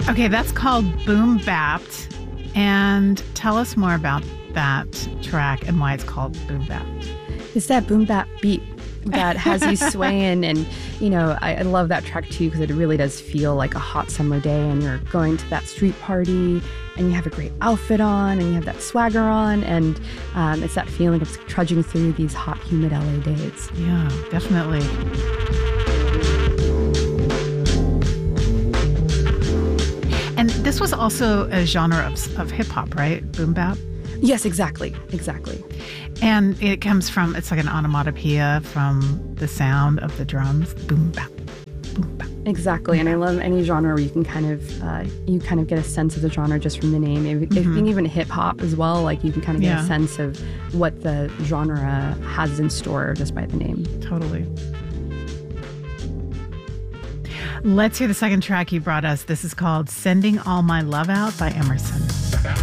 Okay, that's called Boom Bapped. And tell us more about that track and why it's called Boom Bapped. It's that boom bap beat that has you swaying. And, I love that track too, because it really does feel like a hot summer day and you're going to that street party and you have a great outfit on and you have that swagger on. And it's that feeling of trudging through these hot, humid LA days. Yeah, definitely. And this was also a genre of hip hop, right? Boom bap? Yes, exactly. And it comes from, it's like an onomatopoeia from the sound of the drums. Boom bap, boom bap. Exactly. And I love any genre where you can kind of get a sense of the genre just from the name. I think even hip hop as well, like you can kind of get a sense of what the genre has in store just by the name. Totally. Let's hear the second track you brought us. This is called Sending All My Love Out by Emerson.